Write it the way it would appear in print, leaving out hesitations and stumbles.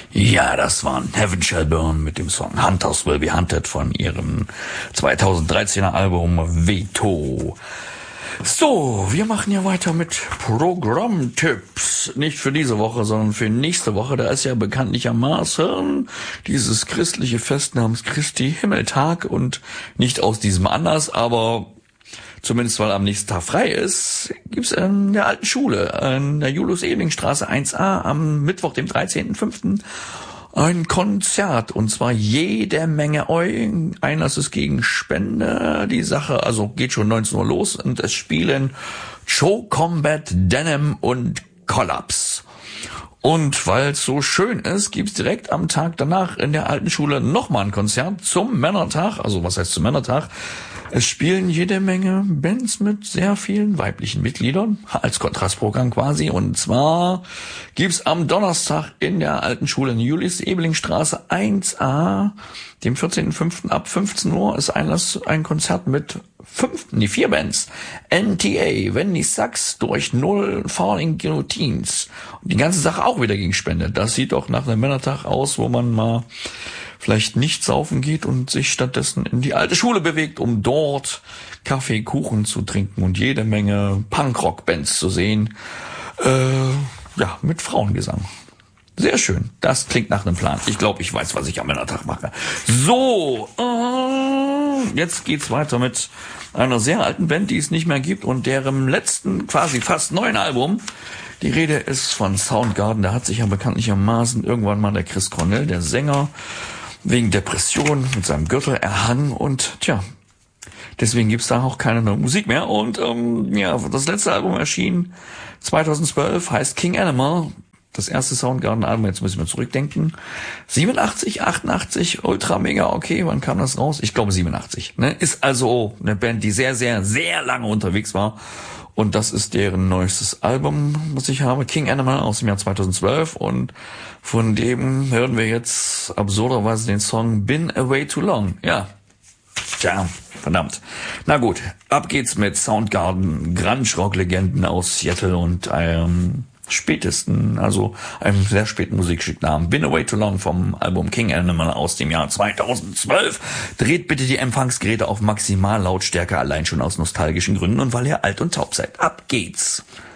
Ja, das waren Heaven Shall Burn mit dem Song Hunters Will Be Hunted von ihrem 2013er Album Veto. So, wir machen ja weiter mit Programmtipps. Nicht für diese Woche, sondern für nächste Woche. Da ist ja bekanntlichermaßen dieses christliche Fest namens Christi Himmeltag und nicht aus diesem Anlass, aber zumindest weil am nächsten Tag frei ist, gibt's in der alten Schule, in der Julius-Ebling-Straße 1a am Mittwoch, dem 13.05. ein Konzert, und zwar jede Menge Einlass ist gegen Spende. Die Sache, also geht schon 19 Uhr los, und es spielen Joe Combat, Denim und Collapse. Und weil es so schön ist, gibt's direkt am Tag danach in der alten Schule nochmal ein Konzert zum Männertag. Also was heißt zum Männertag? Es spielen jede Menge Bands mit sehr vielen weiblichen Mitgliedern, als Kontrastprogramm quasi. Und zwar gibt's am Donnerstag in der alten Schule in Julius-Ebling-Straße 1a, dem 14.05. ab 15 Uhr ist Einlass, ein Konzert mit 4 Bands. NTA, Wendy Sachs, durch Null, Falling Guillotines. Und die ganze Sache auch wieder gegen Spende. Das sieht doch nach einem Männertag aus, wo man mal vielleicht nicht saufen geht und sich stattdessen in die alte Schule bewegt, um dort Kaffee, Kuchen zu trinken und jede Menge Punkrock-Bands zu sehen. Mit Frauengesang. Sehr schön. Das klingt nach einem Plan. Ich glaube, ich weiß, was ich am Männertag mache. So, jetzt geht's weiter mit einer sehr alten Band, die es nicht mehr gibt, und deren letzten, quasi fast neuen Album. Die Rede ist von Soundgarden. Da hat sich ja bekanntlichermaßen irgendwann mal der Chris Cornell, der Sänger, wegen Depression mit seinem Gürtel erhangen, und deswegen gibt's da auch keine neue Musik mehr. Und das letzte Album erschien 2012, heißt King Animal. Das erste Soundgarden-Album, jetzt müssen wir zurückdenken. 87, 88, ultra mega okay, wann kam das raus? Ich glaube 87. Ne? Ist also eine Band, die sehr, sehr, sehr lange unterwegs war. Und das ist deren neuestes Album, was ich habe, King Animal aus dem Jahr 2012. Und von dem hören wir jetzt absurderweise den Song Been Away Too Long. Ja, tja, verdammt. Na gut, ab geht's mit Soundgarden, Grunge-Rock-Legenden aus Seattle und einem sehr späten Musikstück namens Been Away Too Long vom Album King Animal aus dem Jahr 2012. Dreht bitte die Empfangsgeräte auf Maximallautstärke, allein schon aus nostalgischen Gründen und weil ihr alt und taub seid. Ab geht's.